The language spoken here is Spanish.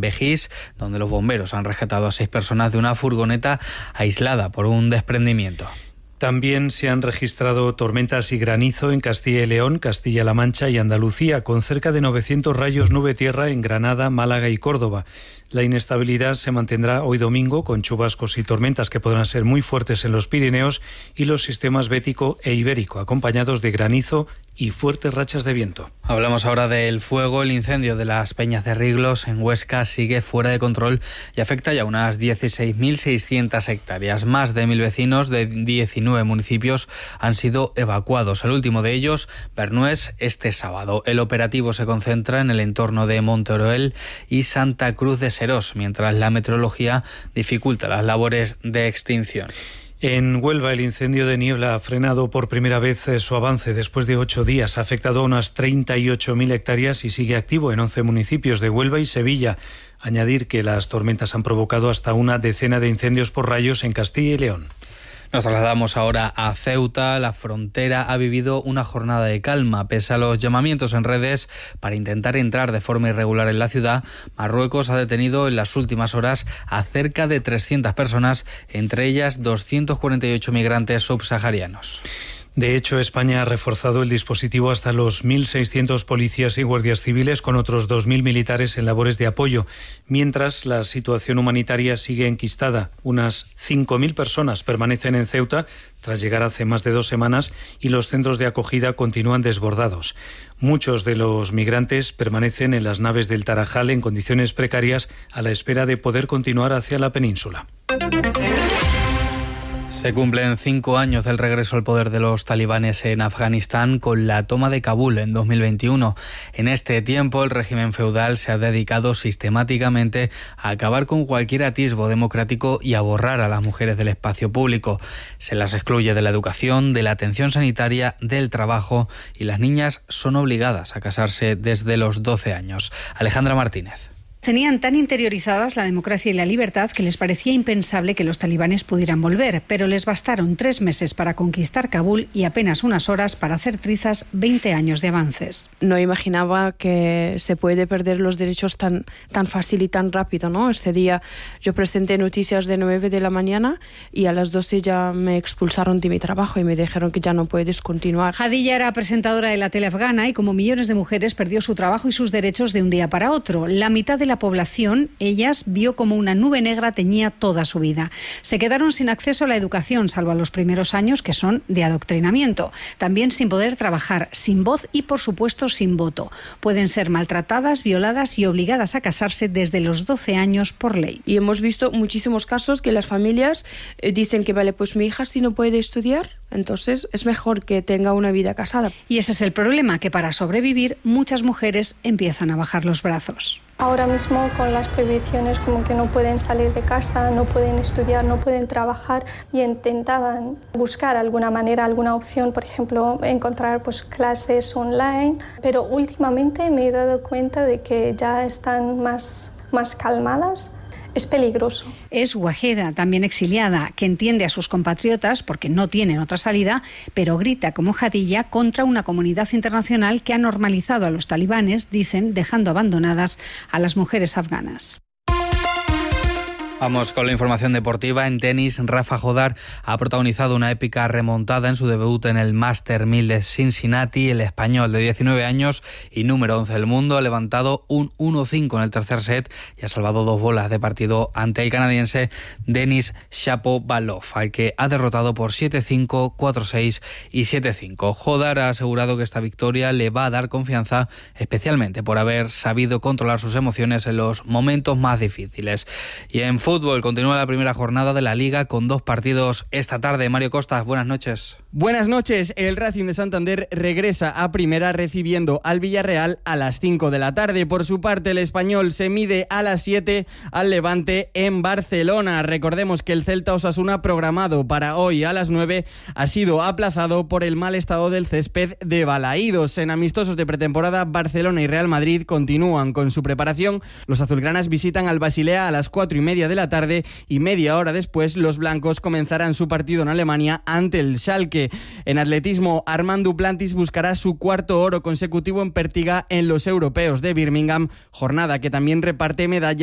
Vejís, donde los bomberos han rescatado a 6 personas de una furgoneta aislada por un desprendimiento. También se han registrado tormentas y granizo en Castilla y León, Castilla-La Mancha y Andalucía, con cerca de 900 rayos nube-tierra en Granada, Málaga y Córdoba. La inestabilidad se mantendrá hoy domingo con chubascos y tormentas que podrán ser muy fuertes en los Pirineos y los sistemas bético e ibérico, acompañados de granizo y fuertes rachas de viento. Hablamos ahora del fuego. El incendio de las Peñas de Riglos en Huesca sigue fuera de control y afecta ya unas 16.600 hectáreas. Más de 1.000 vecinos de 19 municipios han sido evacuados. El último de ellos, Bernués, este sábado. El operativo se concentra en el entorno de Monteoroel y Santa Cruz de Serós, mientras la meteorología dificulta las labores de extinción. En Huelva, el incendio de Niebla ha frenado por primera vez su avance después de 8 días. Ha afectado a unas 38.000 hectáreas y sigue activo en 11 municipios de Huelva y Sevilla. Añadir que las tormentas han provocado hasta una decena de incendios por rayos en Castilla y León. Nos trasladamos ahora a Ceuta. La frontera ha vivido una jornada de calma. Pese a los llamamientos en redes para intentar entrar de forma irregular en la ciudad, Marruecos ha detenido en las últimas horas a cerca de 300 personas, entre ellas 248 migrantes subsaharianos. De hecho, España ha reforzado el dispositivo hasta los 1.600 policías y guardias civiles con otros 2.000 militares en labores de apoyo, mientras la situación humanitaria sigue enquistada. Unas 5.000 personas permanecen en Ceuta tras llegar hace más de 2 semanas y los centros de acogida continúan desbordados. Muchos de los migrantes permanecen en las naves del Tarajal en condiciones precarias a la espera de poder continuar hacia la península. Se cumplen 5 años del regreso al poder de los talibanes en Afganistán con la toma de Kabul en 2021. En este tiempo, el régimen feudal se ha dedicado sistemáticamente a acabar con cualquier atisbo democrático y a borrar a las mujeres del espacio público. Se las excluye de la educación, de la atención sanitaria, del trabajo, y las niñas son obligadas a casarse desde los 12 años. Alejandra Martínez. Tenían tan interiorizadas la democracia y la libertad que les parecía impensable que los talibanes pudieran volver, pero les bastaron 3 meses para conquistar Kabul y apenas unas horas para hacer trizas 20 años de avances. No imaginaba que se puede perder los derechos tan fácil y tan rápido, ¿no? Este día yo presenté noticias de 9 de la mañana y a las 12 ya me expulsaron de mi trabajo y me dijeron que ya no puedes continuar. Hadilla era presentadora de la tele afgana y, como millones de mujeres, perdió su trabajo y sus derechos de un día para otro. La mitad de la población, ellas, vio como una nube negra teñía toda su vida. Se quedaron sin acceso a la educación, salvo a los primeros años, que son de adoctrinamiento. También sin poder trabajar, sin voz y, por supuesto, sin voto. Pueden ser maltratadas, violadas y obligadas a casarse desde los 12 años por ley. Y hemos visto muchísimos casos que las familias dicen que vale, pues mi hija si no puede estudiar, entonces es mejor que tenga una vida casada. Y ese es el problema, que para sobrevivir muchas mujeres empiezan a bajar los brazos. Ahora mismo con las prohibiciones como que no pueden salir de casa, no pueden estudiar, no pueden trabajar y intentaban buscar alguna manera, alguna opción, por ejemplo, encontrar pues clases online, pero últimamente me he dado cuenta de que ya están más calmadas. Es peligroso. Es Waheda, también exiliada, que entiende a sus compatriotas porque no tienen otra salida, pero grita como Hadilla contra una comunidad internacional que ha normalizado a los talibanes, dicen, dejando abandonadas a las mujeres afganas. Vamos con la información deportiva. En tenis, Rafa Jodar ha protagonizado una épica remontada en su debut en el Master 1000 de Cincinnati. El español de 19 años y número 11 del mundo ha levantado un 1-5 en el tercer set y ha salvado 2 bolas de partido ante el canadiense Denis Shapovalov, al que ha derrotado por 7-5, 4-6 y 7-5. Jodar ha asegurado que esta victoria le va a dar confianza, especialmente por haber sabido controlar sus emociones en los momentos más difíciles. Y en fútbol continúa la primera jornada de la Liga con 2 partidos esta tarde. Mario Costas, buenas noches. Buenas noches. El Racing de Santander regresa a primera recibiendo al Villarreal a las 5 de la tarde. Por su parte, el Español se mide a las 7 al Levante en Barcelona. Recordemos que el Celta Osasuna, programado para hoy a las 9, ha sido aplazado por el mal estado del césped de Balaídos. En amistosos de pretemporada, Barcelona y Real Madrid continúan con su preparación. Los azulgranas visitan al Basilea a las 4:30 de la tarde y media hora después los blancos comenzarán su partido en Alemania ante el Schalke. En atletismo, Armand Duplantis buscará su 4º oro consecutivo en pértiga en los europeos de Birmingham, jornada que también reparte medallas